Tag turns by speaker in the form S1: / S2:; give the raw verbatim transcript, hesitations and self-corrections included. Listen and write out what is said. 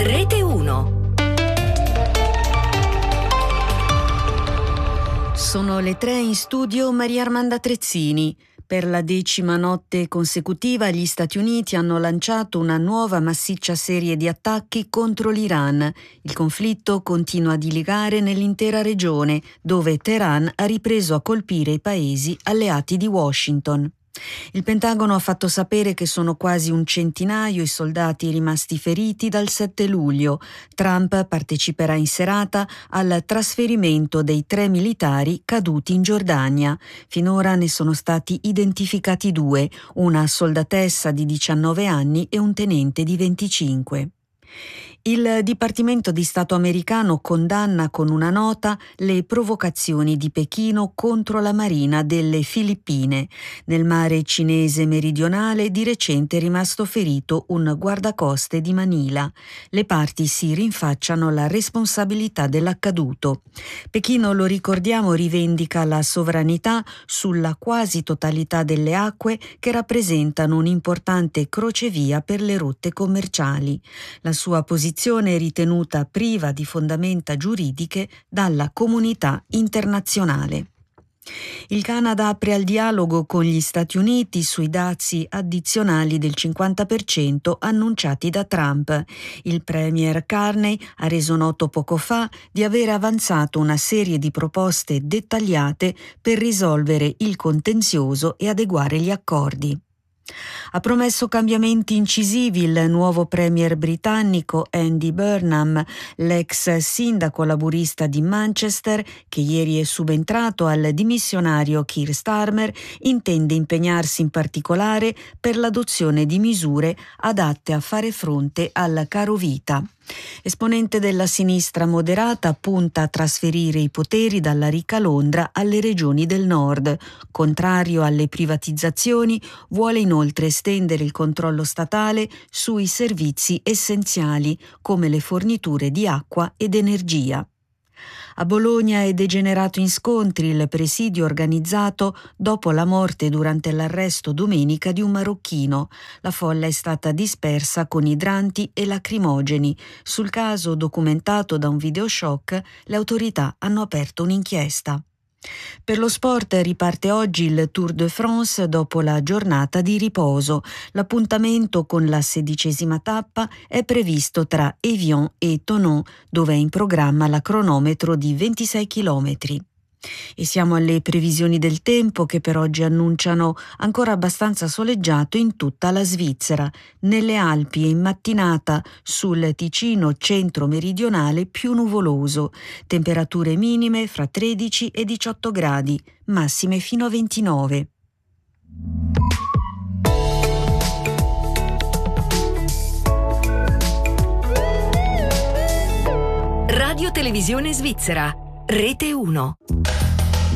S1: Rete uno.
S2: Sono le tre in studio Maria Armanda Trezzini. Per la decima notte consecutiva gli Stati Uniti hanno lanciato una nuova massiccia serie di attacchi contro l'Iran. Il conflitto continua a diligare nell'intera regione, dove Teheran ha ripreso a colpire i paesi alleati di Washington. Il Pentagono ha fatto sapere che sono quasi un centinaio i soldati rimasti feriti dal sette luglio. Trump parteciperà in serata al trasferimento dei tre militari caduti in Giordania. Finora ne sono stati identificati due, una soldatessa di diciannove anni e un tenente di venticinque. Il Dipartimento di Stato americano condanna con una nota le provocazioni di Pechino contro la marina delle Filippine. Nel mare cinese meridionale di recente è rimasto ferito un guardacoste di Manila. Le parti si rinfacciano la responsabilità dell'accaduto. Pechino, lo ricordiamo, rivendica la sovranità sulla quasi totalità delle acque che rappresentano un'importante crocevia per le rotte commerciali. La sua posizione è ritenuta priva di fondamenta giuridiche dalla comunità internazionale. Il Canada apre al dialogo con gli Stati Uniti sui dazi addizionali del cinquanta per cento annunciati da Trump. Il premier Carney ha reso noto poco fa di aver avanzato una serie di proposte dettagliate per risolvere il contenzioso e adeguare gli accordi. Ha promesso cambiamenti incisivi il nuovo premier britannico Andy Burnham, l'ex sindaco laburista di Manchester, che ieri è subentrato al dimissionario Keir Starmer, intende impegnarsi in particolare per l'adozione di misure adatte a fare fronte al caro vita. Esponente della sinistra moderata, punta a trasferire i poteri dalla ricca Londra alle regioni del nord. Contrario alle privatizzazioni, vuole inoltre estendere il controllo statale sui servizi essenziali come le forniture di acqua ed energia. A Bologna è degenerato in scontri il presidio organizzato dopo la morte durante l'arresto domenica di un marocchino. La folla è stata dispersa con idranti e lacrimogeni. Sul caso, documentato da un videoshock, le autorità hanno aperto un'inchiesta. Per lo sport riparte oggi il Tour de France dopo la giornata di riposo. L'appuntamento con la sedicesima tappa è previsto tra Evian e Thonon, dove è in programma la cronometro di ventisei chilometri. E siamo alle previsioni del tempo, che per oggi annunciano ancora abbastanza soleggiato in tutta la Svizzera. Nelle Alpi e in mattinata sul Ticino centro-meridionale più nuvoloso. Temperature minime fra tredici e diciotto gradi, massime fino a ventinove.
S1: Radio Televisione Svizzera, Rete uno.